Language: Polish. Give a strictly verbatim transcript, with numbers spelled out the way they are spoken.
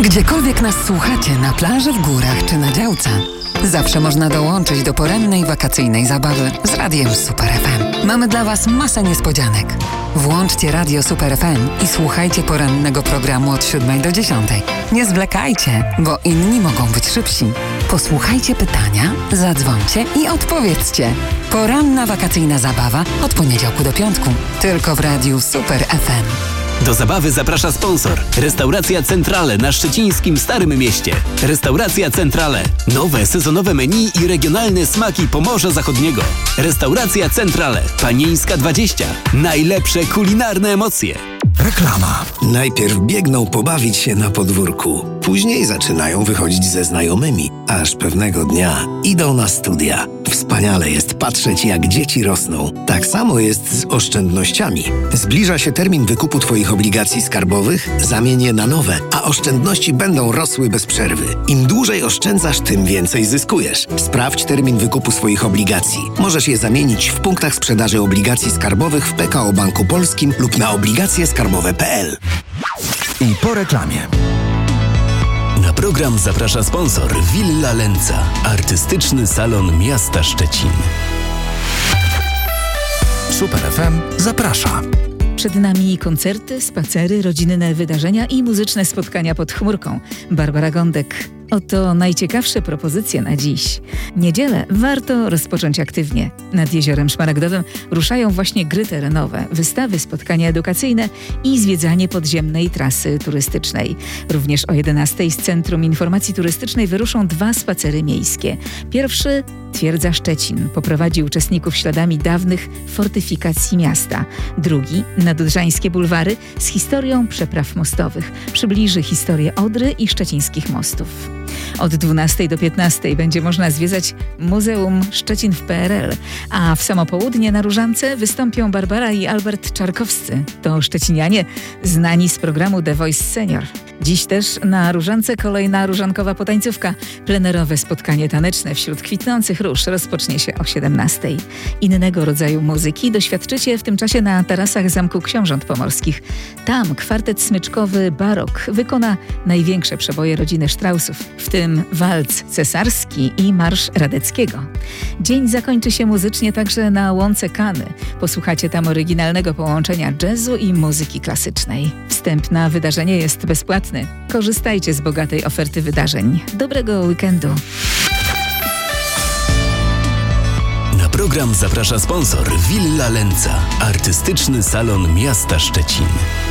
Gdziekolwiek nas słuchacie, na plaży, w górach czy na działce, zawsze można dołączyć do porannej wakacyjnej zabawy z Radiem Super F M. Mamy dla Was masę niespodzianek. Włączcie Radio Super F M i słuchajcie porannego programu od siódmej do dziesiątej. Nie zwlekajcie, bo inni mogą być szybsi. Posłuchajcie pytania, zadzwońcie i odpowiedzcie. Poranna wakacyjna zabawa od poniedziałku do piątku. Tylko w Radiu Super F M. Do zabawy zaprasza sponsor. Restauracja Centrale na szczecińskim Starym Mieście. Restauracja Centrale. Nowe sezonowe menu i regionalne smaki Pomorza Zachodniego. Restauracja Centrale. Panieńska dwadzieścia. Najlepsze kulinarne emocje. Reklama. Najpierw biegną pobawić się na podwórku. Później zaczynają wychodzić ze znajomymi. Aż pewnego dnia idą na studia. Wspaniale jest patrzeć, jak dzieci rosną. Tak samo jest z oszczędnościami. Zbliża się termin wykupu Twoich obligacji skarbowych, zamień je na nowe, a oszczędności będą rosły bez przerwy. Im dłużej oszczędzasz, tym więcej zyskujesz. Sprawdź termin wykupu swoich obligacji. Możesz je zamienić w punktach sprzedaży obligacji skarbowych w P K O Banku Polskim lub na obligacje skarbowe kropka p l. I po reklamie. Na program zaprasza sponsor Villa Lenza, artystyczny salon miasta Szczecin. Super F M zaprasza. Przed nami koncerty, spacery, rodzinne wydarzenia i muzyczne spotkania pod chmurką. Barbara Gądek. Oto najciekawsze propozycje na dziś. Niedzielę warto rozpocząć aktywnie. Nad Jeziorem Szmaragdowym ruszają właśnie gry terenowe, wystawy, spotkania edukacyjne i zwiedzanie podziemnej trasy turystycznej. Również o jedenastej z Centrum Informacji Turystycznej wyruszą dwa spacery miejskie. Pierwszy Twierdza Szczecin poprowadzi uczestników śladami dawnych fortyfikacji miasta. Drugi Nadodrzańskie bulwary z historią przepraw mostowych. Przybliży historię Odry i szczecińskich mostów. Od dwunastej do piętnastej będzie można zwiedzać Muzeum Szczecin w P R L, a w samo południe na Różance wystąpią Barbara i Albert Czarkowscy. To szczecinianie znani z programu The Voice Senior. Dziś też na Różance kolejna różankowa potańcówka. Plenerowe spotkanie taneczne wśród kwitnących róż rozpocznie się o siedemnastej. Innego rodzaju muzyki doświadczycie w tym czasie na tarasach Zamku Książąt Pomorskich. Tam kwartet smyczkowy Barok wykona największe przeboje rodziny Straussów, w tym walc cesarski i marsz Radeckiego. Dzień zakończy się muzycznie także na Łące Kany. Posłuchacie tam oryginalnego połączenia jazzu i muzyki klasycznej. Wstęp na wydarzenie jest bezpłatny. Korzystajcie z bogatej oferty wydarzeń. Dobrego weekendu. Na program zaprasza sponsor Villa Lenza, artystyczny salon miasta Szczecin.